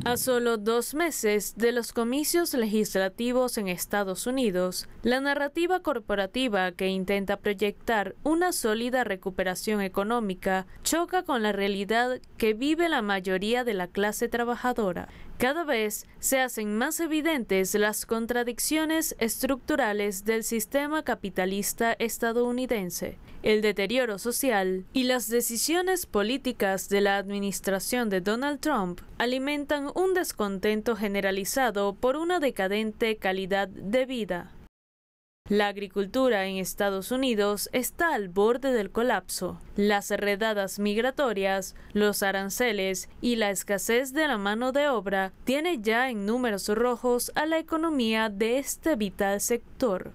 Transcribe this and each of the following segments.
A solo 2 meses de los comicios legislativos en Estados Unidos, la narrativa corporativa que intenta proyectar una sólida recuperación económica choca con la realidad que vive la mayoría de la clase trabajadora. Cada vez se hacen más evidentes las contradicciones estructurales del sistema capitalista estadounidense, el deterioro social y las decisiones políticas de la administración de Donald Trump alimentan un descontento generalizado por una decadente calidad de vida. La agricultura en Estados Unidos está al borde del colapso. Las redadas migratorias, los aranceles y la escasez de la mano de obra tiene ya en números rojos a la economía de este vital sector.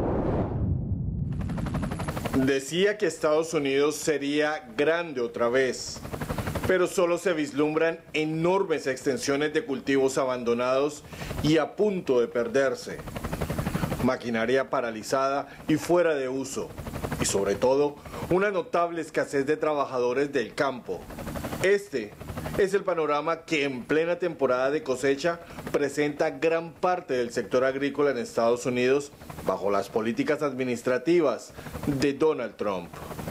Decía que Estados Unidos sería grande otra vez, pero solo se vislumbran enormes extensiones de cultivos abandonados y a punto de perderse. Maquinaria paralizada y fuera de uso, y sobre todo, una notable escasez de trabajadores del campo. Este es el panorama que en plena temporada de cosecha presenta gran parte del sector agrícola en Estados Unidos bajo las políticas administrativas de Donald Trump.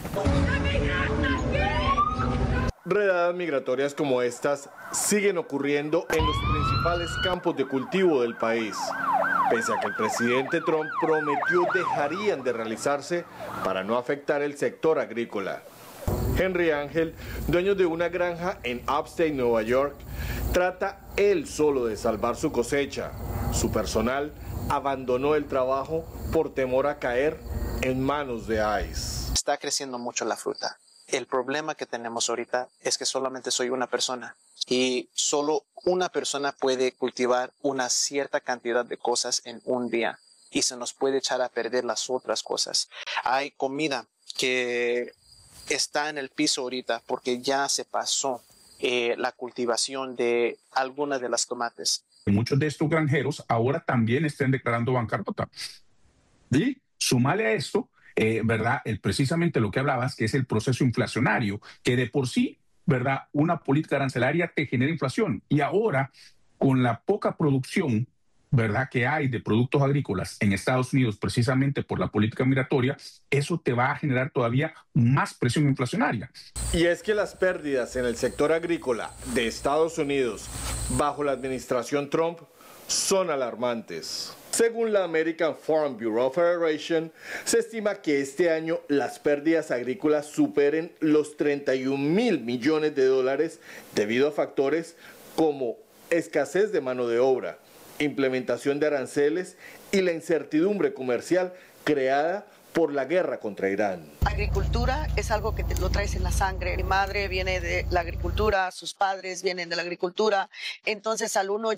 Redadas migratorias como estas siguen ocurriendo en los principales campos de cultivo del país, pese a que el presidente Trump prometió dejarían de realizarse para no afectar el sector agrícola. Henry Ángel, dueño de una granja en Upstate, Nueva York, trata él solo de salvar su cosecha. Su personal abandonó el trabajo por temor a caer en manos de ICE. Está creciendo mucho la fruta. El problema que tenemos ahorita es que solamente soy una persona y solo una persona puede cultivar una cierta cantidad de cosas en un día y se nos puede echar a perder las otras cosas. Hay comida que está en el piso ahorita porque ya se pasó la cultivación de algunas de las tomates. Muchos de estos granjeros ahora también están declarando bancarrota. Y súmale a esto, ¿verdad? Precisamente lo que hablabas, que es el proceso inflacionario, que de por sí, ¿verdad? Una política arancelaria te genera inflación. Y ahora, con la poca producción, ¿verdad?, que hay de productos agrícolas en Estados Unidos, precisamente por la política migratoria, eso te va a generar todavía más presión inflacionaria. Y es que las pérdidas en el sector agrícola de Estados Unidos bajo la administración Trump son alarmantes. Según la American Farm Bureau Federation, se estima que este año las pérdidas agrícolas superen los 31.000 millones de dólares debido a factores como escasez de mano de obra, implementación de aranceles y la incertidumbre comercial creada por la guerra contra Irán. Agricultura es algo que lo traes en la sangre. Mi madre viene de la agricultura, sus padres vienen de la agricultura, entonces al uno